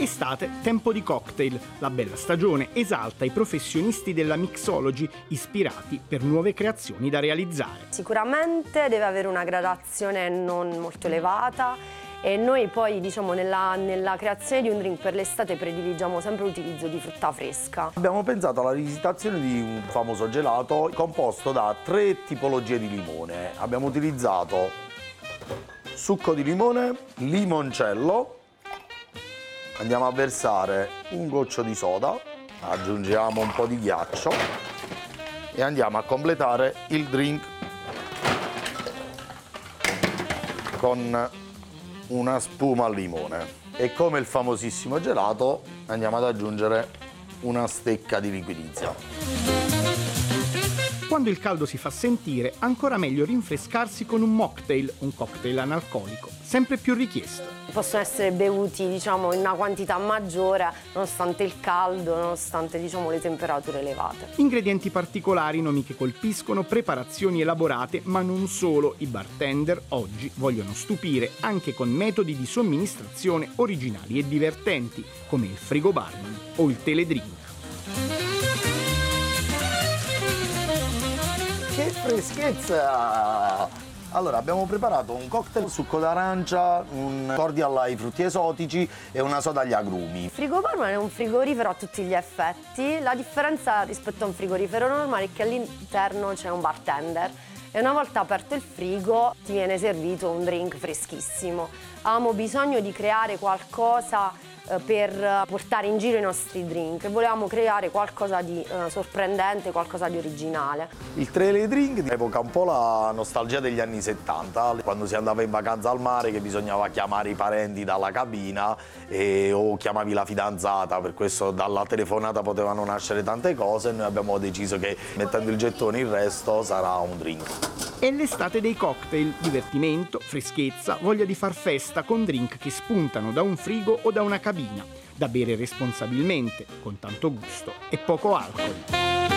Estate, tempo di cocktail. La bella stagione esalta i professionisti della mixology, ispirati per nuove creazioni da realizzare. Sicuramente deve avere una gradazione non molto elevata e noi poi nella creazione di un drink per l'estate prediligiamo sempre l'utilizzo di frutta fresca. Abbiamo pensato alla rivisitazione di un famoso gelato composto da 3 tipologie di limone. Abbiamo utilizzato succo di limone, limoncello. Andiamo a versare un goccio di soda, aggiungiamo un po' di ghiaccio e andiamo a completare il drink con una spuma al limone. E come il famosissimo gelato andiamo ad aggiungere una stecca di liquidizia. Quando il caldo si fa sentire, ancora meglio rinfrescarsi con un mocktail, un cocktail analcolico, sempre più richiesto. Possono essere bevuti in una quantità maggiore nonostante il caldo, nonostante le temperature elevate. Ingredienti particolari, nomi che colpiscono, preparazioni elaborate, ma non solo. I bartender oggi vogliono stupire anche con metodi di somministrazione originali e divertenti, come il frigo barman o il teledrink. Che freschezza! Allora, abbiamo preparato un cocktail succo d'arancia, un cordial ai frutti esotici e una soda agli agrumi. Il frigo barman è un frigorifero a tutti gli effetti. La differenza rispetto a un frigorifero normale è che all'interno c'è un bartender e una volta aperto il frigo ti viene servito un drink freschissimo. Avevamo bisogno di creare qualcosa per portare in giro i nostri drink. Volevamo creare qualcosa di sorprendente, qualcosa di originale. Il teledrink evoca un po' la nostalgia degli anni 70, quando si andava in vacanza al mare, che bisognava chiamare i parenti dalla cabina o chiamavi la fidanzata, per questo dalla telefonata potevano nascere tante cose e noi abbiamo deciso che mettendo il gettone il resto sarà un drink. È l'estate dei cocktail, divertimento, freschezza, voglia di far festa con drink che spuntano da un frigo o da una cabina, da bere responsabilmente, con tanto gusto e poco alcol.